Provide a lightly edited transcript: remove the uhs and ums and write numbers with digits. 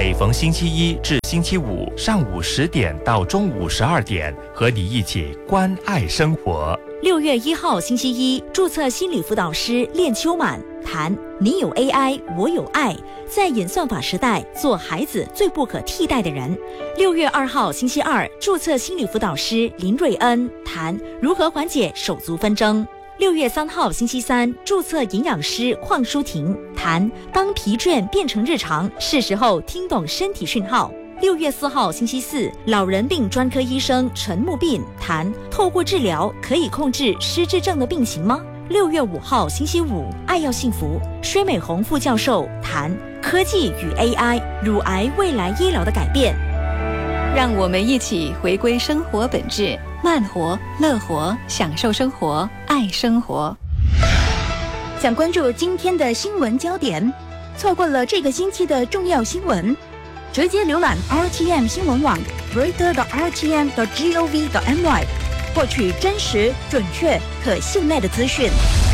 每逢星期一至星期五上午10点到中午12点，和你一起关爱生活。 6月1号星期一，注册心理辅导师练秋满谈你有 AI， 我有爱，在演算法时代，做孩子最不可替代的人。6月2号星期二，注册心理辅导师林瑞恩谈如何缓解手足纷争。6月3号星期三，注册营养师邝淑婷谈当疲倦变成日常，是时候听懂身体讯号。6月4号星期四，老人病专科医生陈木斌谈透过治疗可以控制失智症的病情吗？6月5号星期五，爱要幸福，薛美红副教授谈科技与 AI 乳癌未来医疗的改变。 让我们一起回归生活本质，慢活、乐活，享受生活，爱生活。 想关注今天的新闻焦点，错过了这个星期的重要新闻，直接浏览 RTM 新闻网 reader.rtm.gov.my， 获取真实、准确、可信赖的资讯。